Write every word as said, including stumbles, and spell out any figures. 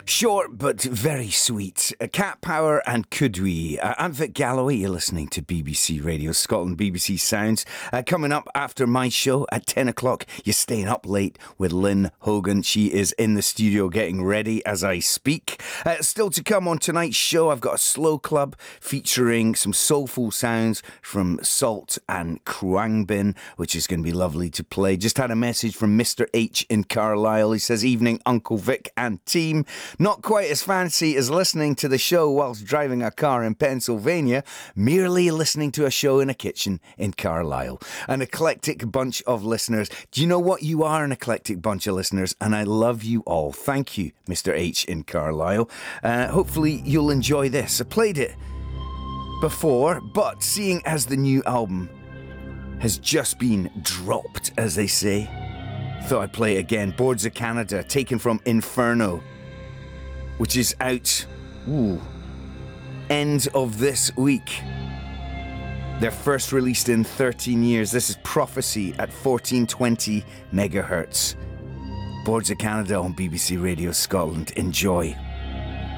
Short but very sweet. Uh, Cat Power and Could We? Uh, I'm Vic Galloway. You're listening to B B C Radio Scotland, B B C Sounds. Uh, coming up after my show at ten o'clock, you're staying up late with Lynn Hogan. She is in the studio getting ready as I speak. Uh, still to come on tonight's show, I've got a slow club featuring some soulful sounds from Salt and Khruangbin, which is going to be lovely to play. Just had a message from Mister H in Carlisle. He says, "Evening, Uncle Vic and team. Not quite as fancy as listening to the show whilst driving a car in Pennsylvania, merely listening to a show in a kitchen in Carlisle." An eclectic bunch of listeners. Do you know what? You are an eclectic bunch of listeners, and I love you all. Thank you, Mister H in Carlisle. Uh, hopefully you'll enjoy this. I played it before, but seeing as the new album has just been dropped, as they say, thought I'd play it again. Boards of Canada, taken from Inferno, which is out ooh, end of this week. They're first released in thirteen years. This is Prophecy at fourteen twenty megahertz. Boards of Canada on B B C Radio Scotland. Enjoy.